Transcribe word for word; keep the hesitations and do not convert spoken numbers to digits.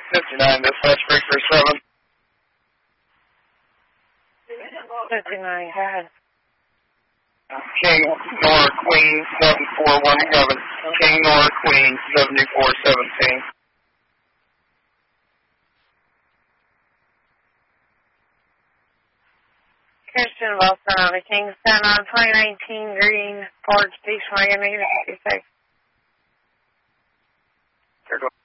fifty-nine, dispatch three three seven. fifty-nine, go ahead. King Nora Queen seven four one seven. King Nora Queen seventy-four seventeen. Christian Wilson out of Kingston on twenty nineteen Green Ford Station Wagon, negative fifty-six. Third one.